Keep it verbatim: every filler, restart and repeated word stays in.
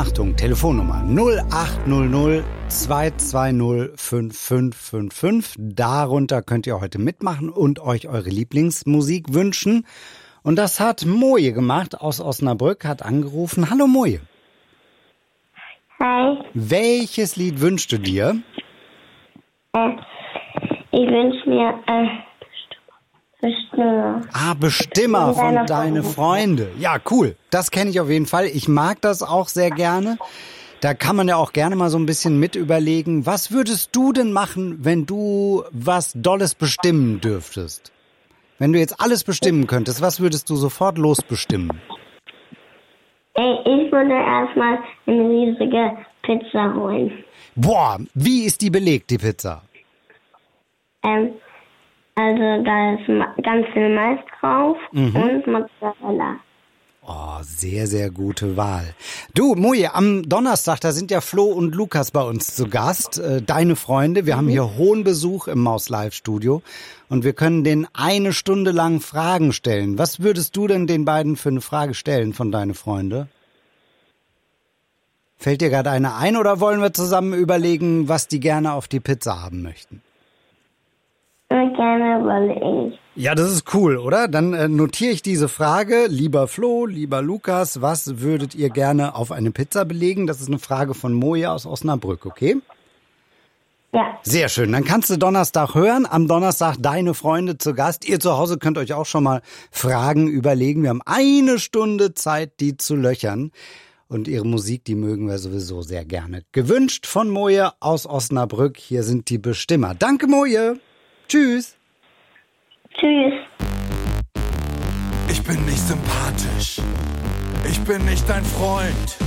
Achtung, Telefonnummer null acht null null zwei zwei null fünf fünf fünf fünf. Darunter könnt ihr heute mitmachen und euch eure Lieblingsmusik wünschen. Und das hat Moje gemacht aus Osnabrück, hat angerufen. Hallo Moje. Hi. Welches Lied wünschst du dir? Äh, ich wünsche mir äh, Bestimmer. Ah, Bestimmer von Deine Deine Freunde. Ja, cool. Das kenne ich auf jeden Fall. Ich mag das auch sehr gerne. Da kann man ja auch gerne mal so ein bisschen mit überlegen. Was würdest du denn machen, wenn du was Dolles bestimmen dürftest? Wenn du jetzt alles bestimmen könntest, was würdest du sofort losbestimmen? Ey, ich würde erstmal eine riesige Pizza holen. Boah, wie ist die belegt, die Pizza? Ähm, also da ist ma- ganz viel Mais drauf Mhm. und Mozzarella. Oh, sehr, sehr gute Wahl. Du, Moje, am Donnerstag, da sind ja Flo und Lukas bei uns zu Gast, äh, deine Freunde. Wir haben hier hohen Besuch im Maus-Live-Studio und wir können denen eine Stunde lang Fragen stellen. Was würdest du denn den beiden für eine Frage stellen von deine Freunde? Fällt dir gerade eine ein oder wollen wir zusammen überlegen, was die gerne auf die Pizza haben möchten? Und gerne überlege ich. Ja, das ist cool, oder? Dann äh, notiere ich diese Frage. Lieber Flo, lieber Lukas, was würdet ihr gerne auf eine Pizza belegen? Das ist eine Frage von Moje aus Osnabrück, okay? Ja. Sehr schön. Dann kannst du Donnerstag hören. Am Donnerstag deine Freunde zu Gast. Ihr zu Hause könnt euch auch schon mal Fragen überlegen. Wir haben eine Stunde Zeit, die zu löchern. Und ihre Musik, die mögen wir sowieso sehr gerne. Gewünscht von Moje aus Osnabrück. Hier sind die Bestimmer. Danke, Moje. Tschüss. Tschüss. Ich bin nicht sympathisch. Ich bin nicht dein Freund.